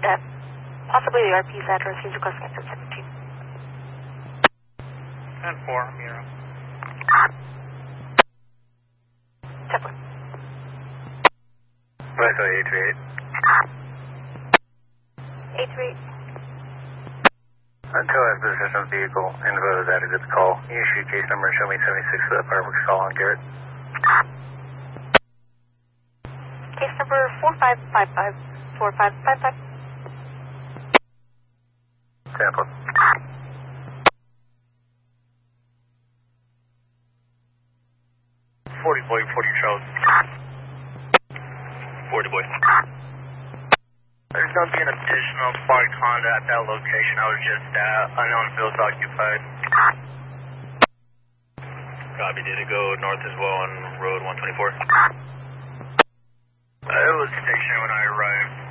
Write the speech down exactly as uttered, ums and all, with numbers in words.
Uh, possibly the R P's address. He's requesting at ten seventeen. ten four, Mira. Template. Right, eight three eight. eight three eight. Until I have possession of the vehicle, info is added to the call. You shoot case number and show me seventy-six for that fireworks call on Garrett. Case number four five five five. four five five five. Tampa. forty boy, forty Charles. forty boy. There's going to be an additional parked Honda at that location I was just at. Unknown fields occupied. Copy, did it go north as well on road one twenty-four? Uh, it was stationed when I arrived.